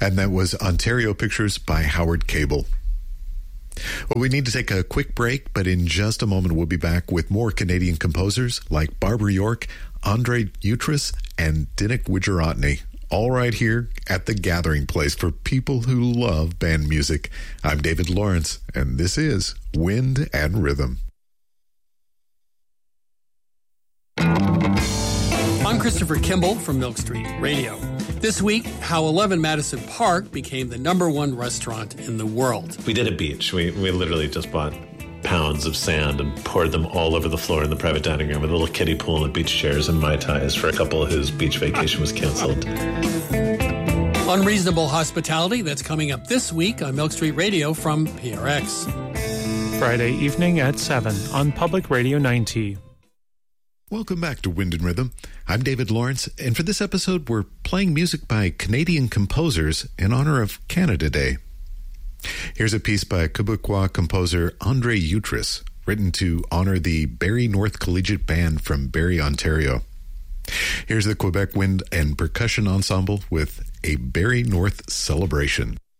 And that was Ontario Pictures by Howard Cable. Well, we need to take a quick break, but in just a moment we'll be back with more Canadian composers like Barbara York, Andre Utris, and Dinik Wijeratne, all right here at the gathering place for people who love band music. I'm David Lawrence, and this is Wind and Rhythm. I'm Christopher Kimball from Milk Street Radio. This week, how 11 Madison Park became the #1 restaurant in the world. We did a beach. We literally just bought pounds of sand and poured them all over the floor in the private dining room with a little kiddie pool and beach chairs and Mai Tais for a couple whose beach vacation was canceled. Unreasonable Hospitality, that's coming up this week on Milk Street Radio from PRX. Friday evening at 7 on Public Radio 90. Welcome back to Wind and Rhythm. I'm David Lawrence, and for this episode, we're playing music by Canadian composers in honor of Canada Day. Here's a piece by Quebecois composer Andre Utris, written to honor the Barrie North Collegiate Band from Barrie, Ontario. Here's the Quebec Wind and Percussion Ensemble with a Barrie North celebration.